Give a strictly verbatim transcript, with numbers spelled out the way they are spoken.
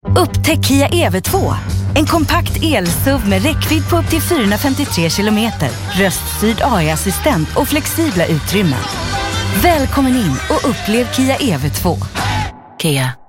Upptäck Kia E V två. En kompakt el-S U V med räckvidd på upp till fyrahundrafemtiotre kilometer, röststyrd A I-assistent och flexibla utrymmen. Välkommen in och upplev Kia E V två. Kia.